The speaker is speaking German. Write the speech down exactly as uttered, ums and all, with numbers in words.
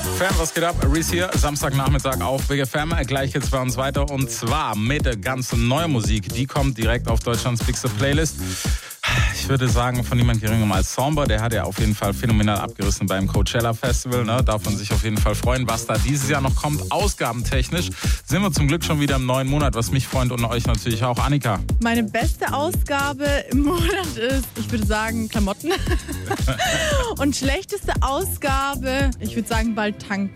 Fam, was geht ab? Reese hier, Samstagnachmittag auf Big F M. Gleich geht's bei uns weiter und zwar mit ganz neuer Musik. Die kommt direkt auf Deutschlands bigste Playlist. Ich würde sagen, von niemand geringerem als Somber. Der hat ja auf jeden Fall phänomenal abgerissen beim Coachella Festival. Ne? Darf man sich auf jeden Fall freuen, was da dieses Jahr noch kommt. Ausgabentechnisch sind wir zum Glück schon wieder im neuen Monat, was mich freut und euch natürlich auch. Annika. Meine beste Ausgabe im Monat ist, ich würde sagen, Klamotten. Und schlechteste Ausgabe, ich würde sagen, bald tanken.